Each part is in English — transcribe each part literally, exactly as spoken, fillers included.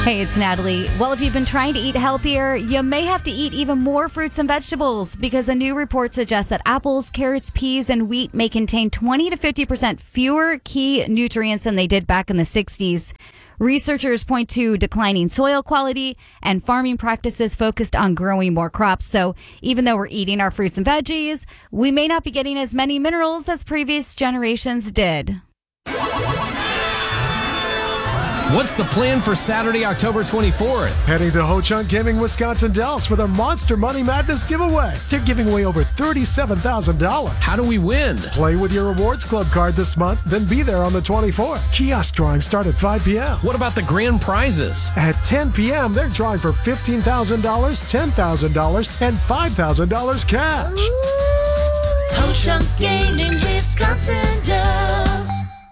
Hey, it's Natalie. Well, if you've been trying to eat healthier, you may have to eat even more fruits and vegetables because a new report suggests that apples, carrots, peas, and wheat may contain twenty to fifty percent fewer key nutrients than they did back in the sixties. Researchers point to declining soil quality and farming practices focused on growing more crops. So even though we're eating our fruits and veggies, we may not be getting as many minerals as previous generations did. What's the plan for Saturday, October twenty-fourth? Heading to Ho Chunk Gaming Wisconsin Dells for their Monster Money Madness giveaway. They're giving away over thirty-seven thousand dollars. How do we win? Play with your Rewards Club card this month, then be there on the twenty-fourth. Kiosk drawings start at five p.m. What about the grand prizes? At ten p.m., they're drawing for fifteen thousand dollars, ten thousand dollars, and five thousand dollars cash. Ho Chunk Gaming Wisconsin Dells.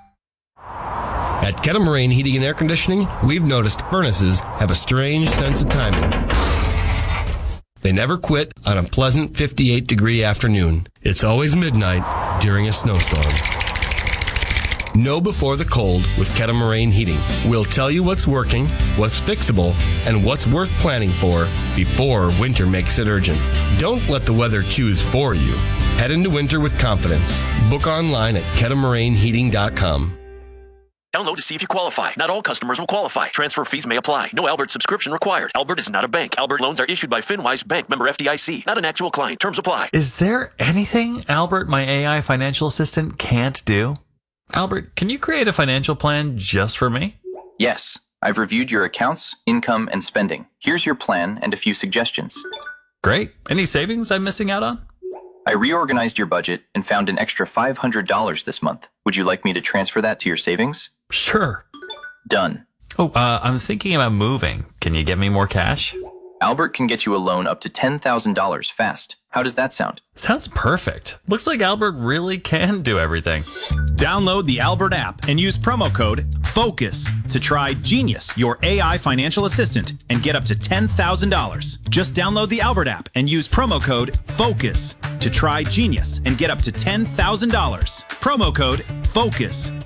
At Kettle Heating and Air Conditioning, we've noticed furnaces have a strange sense of timing. They never quit on a pleasant fifty-eight degree afternoon. It's always midnight during a snowstorm. Know before the cold with Kettle Moraine Heating. We'll tell you what's working, what's fixable, and what's worth planning for before winter makes it urgent. Don't let the weather choose for you. Head into winter with confidence. Book online at kettle moraine heating dot com. Download to see if you qualify. Not all customers will qualify. Transfer fees may apply. No Albert subscription required. Albert is not a bank. Albert loans are issued by FinWise Bank, member F D I C. Not an actual client. Terms apply. Is there anything Albert, my A I financial assistant, can't do? Albert, can you create a financial plan just for me? Yes. I've reviewed your accounts, income, and spending. Here's your plan and a few suggestions. Great. Any savings I'm missing out on? I reorganized your budget and found an extra five hundred dollars this month. Would you like me to transfer that to your savings? Sure. Done. Oh, uh, I'm thinking about moving. Can you get me more cash? Albert can get you a loan up to ten thousand dollars fast. How does that sound? Sounds perfect. Looks like Albert really can do everything. Download the Albert app and use promo code FOCUS to try Genius, your A I financial assistant, and get up to ten thousand dollars. Just download the Albert app and use promo code FOCUS to try Genius and get up to ten thousand dollars. Promo code FOCUS.